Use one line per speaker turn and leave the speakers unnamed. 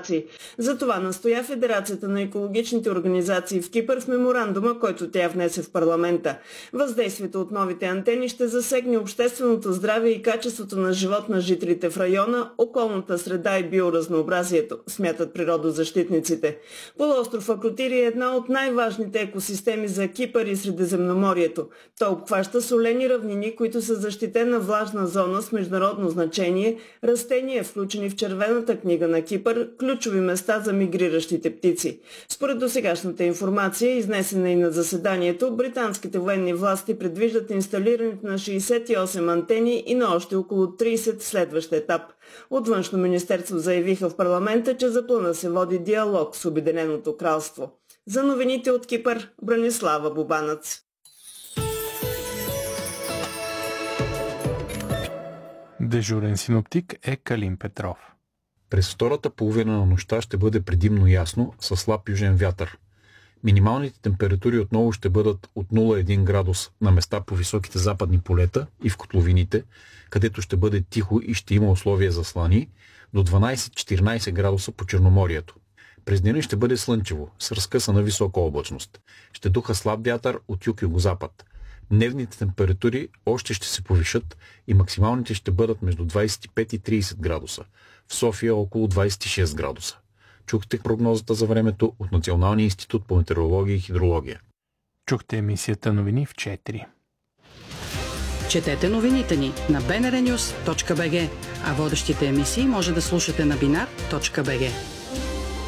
инсталации. Затова настоя Федерацията на екологичните организации в Кипър в меморандума, който тя внесе в парламента. Въздействието от новите антени ще засегне общественото здраве и качеството на живот на жителите в района, околната среда и биоразнообразието, смятат природозащитниците. Полуостров Акротири е една от най-важните екосистеми за Кипър и Средиземноморието. Той обхваща солени равнини, които са защитена влажна зона с международно значение, растения, включени в Червената книга на Кипър, ключови места за мигриращите птици. Според досегашната информация, изнесена и на заседанието, британските военни власти предвиждат инсталирането на 68 антени и на още около 30 в следващ етап. От Външно министерство заявиха в парламента, че за плана се води диалог с Обединеното кралство. За новините от Кипър, Бранислава Бубанец.
Дежурен синоптик е Калин Петров.
През втората половина на нощта ще бъде предимно ясно със слаб южен вятър. Минималните температури отново ще бъдат от 0,1 градус на места по високите западни полета и в котловините, където ще бъде тихо и ще има условия за слани, до 12-14 градуса по Черноморието. През деня ще бъде слънчево, с разкъсана висока облачност. Ще духа слаб вятър от юг-югозапад. Дневните температури още ще се повишат и максималните ще бъдат между 25 и 30 градуса. В София около 26 градуса. Чухте прогнозата за времето от Националния институт по метеорология и хидрология.
Чухте емисията новини в 4.
Четете новините ни на bnrnews.bg, а водещите емисии може да слушате на binar.bg.